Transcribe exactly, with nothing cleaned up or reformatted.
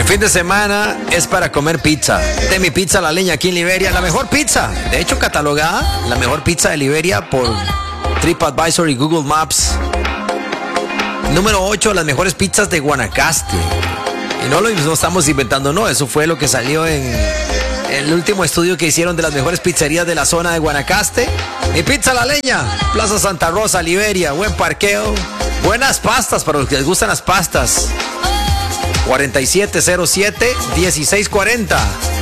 Fin de semana es para comer pizza. De mi pizza a la leña aquí en Liberia, la mejor pizza. De hecho, catalogada la mejor pizza de Liberia por TripAdvisor y Google Maps. Número ocho, las mejores pizzas de Guanacaste. Y no lo no estamos inventando, no. Eso fue lo que salió en el último estudio que hicieron de las mejores pizzerías de la zona de Guanacaste. Mi pizza a la leña, Plaza Santa Rosa, Liberia. Buen parqueo. Buenas pastas para los que les gustan las pastas. cuarenta y siete cero siete, dieciséis cuarenta.